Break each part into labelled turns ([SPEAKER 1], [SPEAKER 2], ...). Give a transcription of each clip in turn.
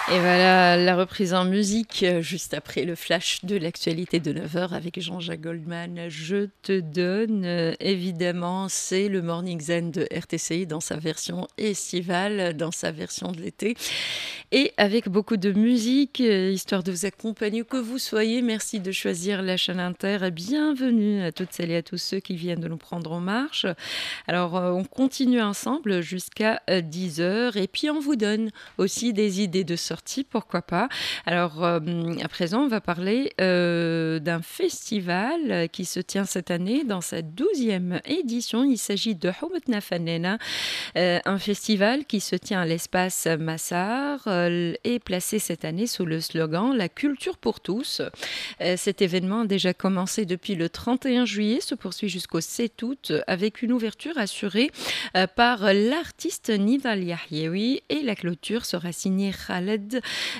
[SPEAKER 1] Et voilà, la reprise en musique, juste après le flash de l'actualité de 9 heures avec Jean-Jacques Goldman. Je te donne, évidemment, c'est le Morning Zen de RTCI dans sa version estivale, dans sa version de l'été. Et avec beaucoup de musique, histoire de vous accompagner, où que vous soyez. Merci de choisir la chaîne Inter. Et bienvenue à toutes celles et à tous ceux qui viennent de nous prendre en marche. Alors, on continue ensemble jusqu'à 10 heures. Et puis, on vous donne aussi des idées de sortie, pourquoi pas. Alors, à présent, on va parler d'un festival qui se tient cette année dans sa 12e édition. Il s'agit de Houmetna Fanena, un festival qui se tient à l'espace Massar et placé cette année sous le slogan « La culture pour tous ». Cet événement a déjà commencé depuis le 31 juillet, se poursuit jusqu'au 7 août avec une ouverture assurée par l'artiste Nidal Yahyaoui et la clôture sera signée Khaled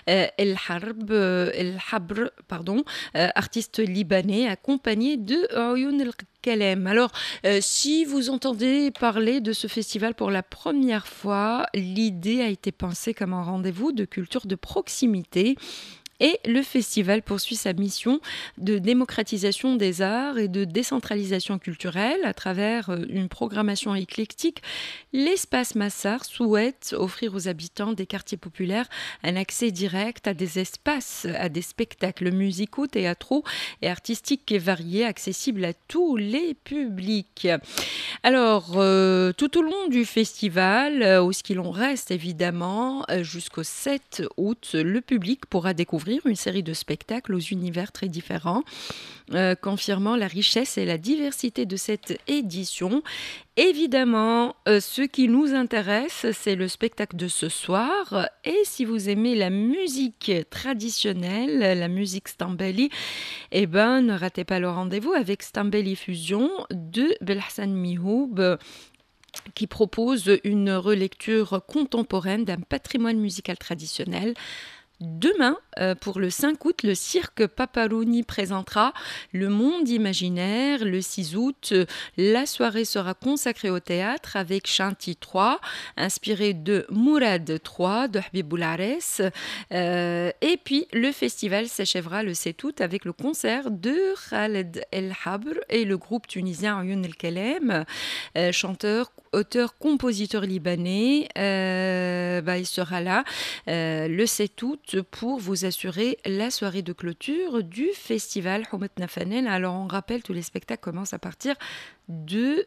[SPEAKER 1] El Habr, artiste libanais accompagné de Ayoun El Kalem. Alors, si vous entendez parler de ce festival pour la première fois, l'idée a été pensée comme un rendez-vous de culture de proximité. Et le festival poursuit sa mission de démocratisation des arts et de décentralisation culturelle à travers une programmation éclectique. L'espace Massar souhaite offrir aux habitants des quartiers populaires un accès direct à des espaces, à des spectacles musicaux, théâtraux et artistiques et variés, accessibles à tous les publics. Alors, tout au long du festival, où ce qu'il en reste évidemment, jusqu'au 7 août, le public pourra découvrir une série de spectacles aux univers très différents, confirmant la richesse et la diversité de cette édition. Évidemment, ce qui nous intéresse, c'est le spectacle de ce soir. Et si vous aimez la musique traditionnelle, la musique Stambeli, eh ben, ne ratez pas le rendez-vous avec Stambeli Fusion de Belhassan Mihoub, qui propose une relecture contemporaine d'un patrimoine musical traditionnel. Demain, pour le 5 août, le cirque Paparouni présentera Le Monde Imaginaire. Le 6 août, la soirée sera consacrée au théâtre avec Chanty 3, inspiré de Mourad 3 de Habib Ares. Et puis, le festival s'achèvera le 7 août avec le concert de Khaled El Habr et le groupe tunisien Ayoun El Kalem, chanteur, auteur, compositeur libanais. Il sera là le 7 août pour vous assurer la soirée de clôture du festival Houmetna Fanena. Alors on rappelle, tous les spectacles commencent à partir de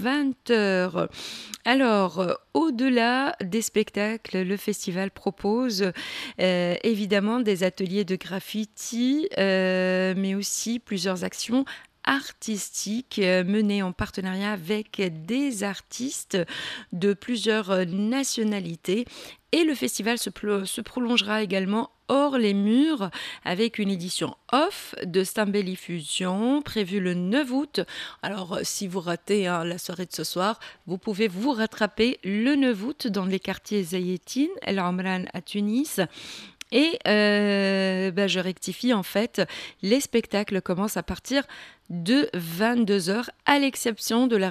[SPEAKER 1] 20h. Alors, au-delà des spectacles, le festival propose évidemment des ateliers de graffiti, mais aussi plusieurs actions artistique menée en partenariat avec des artistes de plusieurs nationalités. Et le festival se prolongera également hors les murs avec une édition off de Stambeli Fusion prévue le 9 août. Alors, si vous ratez la soirée de ce soir, vous pouvez vous rattraper le 9 août dans les quartiers Zayetine, El Amran à Tunis. Et je rectifie, en fait, les spectacles commencent à partir de 22h, à l'exception de la